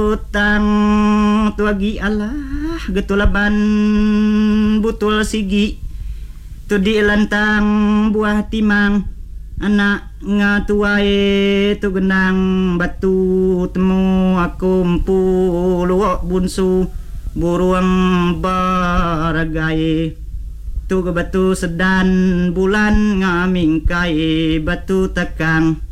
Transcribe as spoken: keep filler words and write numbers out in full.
utang tuagi Allah getulaban butul sigi tu di lantang buah timang anak ngatuai tu genang batu temu aku empu luok bunsu buruang baragai tu ke batu sedan bulan ngamingkai batu tekang